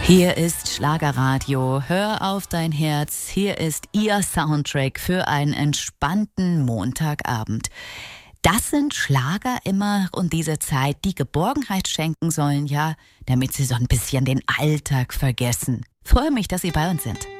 Hier ist Schlagerradio, hör auf dein Herz, hier ist Ihr Soundtrack für einen entspannten Montagabend. Das sind Schlager immer und diese Zeit, die Geborgenheit schenken sollen, ja, damit Sie so ein bisschen den Alltag vergessen. Freue mich, dass Sie bei uns sind.